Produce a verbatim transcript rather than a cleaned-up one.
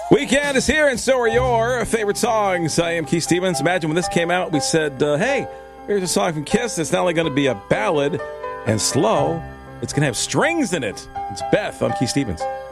Weekend is here, and so are your favorite songs. I am Keith Stevens. Imagine when this came out, we said, uh, hey, here's a song from Kiss. It's not only going to be a ballad and slow, it's going to have strings in it. It's Beth. I'm Keith Stevens.